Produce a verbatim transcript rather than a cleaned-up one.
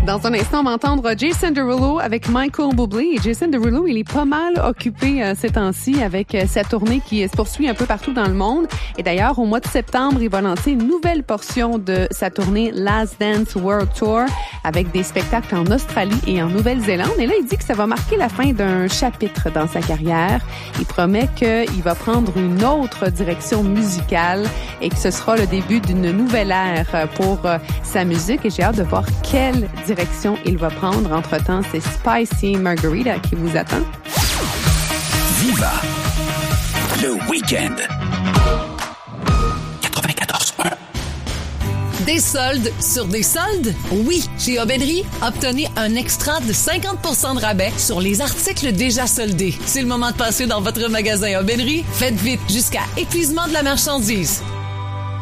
Dans un instant, on va entendre Jason Derulo avec Michael Bublé. Et Jason Derulo, il est pas mal occupé euh, ces temps-ci avec euh, sa tournée qui se poursuit un peu partout dans le monde. Et d'ailleurs, au mois de septembre, il va lancer une nouvelle portion de sa tournée Last Dance World Tour avec des spectacles en Australie et en Nouvelle-Zélande. Et là, il dit que ça va marquer la fin d'un chapitre dans sa carrière. Il promet qu'il va prendre une autre direction musicale et que ce sera le début d'une nouvelle ère pour euh, sa musique. Et j'ai hâte de voir quelle direction il va prendre. Entre-temps, c'est Spicy Margarita qui vous attend. Viva le week-end. quatre-vingt-quatorze point un. Des soldes sur des soldes? Oui! Chez Aubainerie, obtenez un extra de cinquante pour cent de rabais sur les articles déjà soldés. C'est le moment de passer dans votre magasin Aubainerie. Faites vite jusqu'à épuisement de la marchandise.